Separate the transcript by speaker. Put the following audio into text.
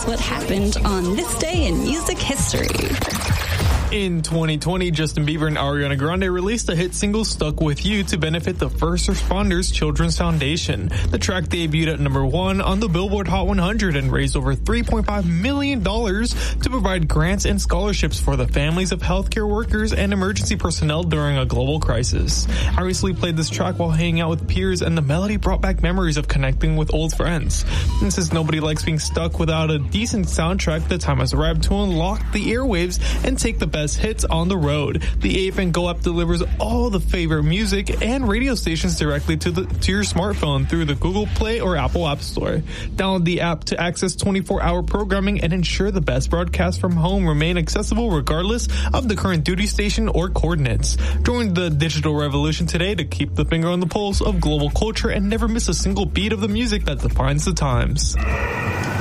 Speaker 1: what happened on this day in music history.
Speaker 2: In 2020, Justin Bieber and Ariana Grande released the hit single Stuck With You to benefit the First Responders Children's Foundation. The track debuted at number 1 on the Billboard Hot 100 and raised over $3.5 million to provide grants and scholarships for the families of healthcare workers and emergency personnel during a global crisis. I recently played this track while hanging out with peers, and the melody brought back memories of connecting with old friends. And since nobody likes being stuck without a decent soundtrack, the time has arrived to unlock the airwaves and take the best hits on the road. The AFN Go app delivers all the favorite music and radio stations directly to your smartphone through the Google Play or Apple App Store. Download the app to access 24-hour programming and ensure the best broadcasts from home remain accessible regardless of the current duty station or coordinates. Join the digital revolution today to keep the finger on the pulse of global culture and never miss a single beat of the music that defines the times.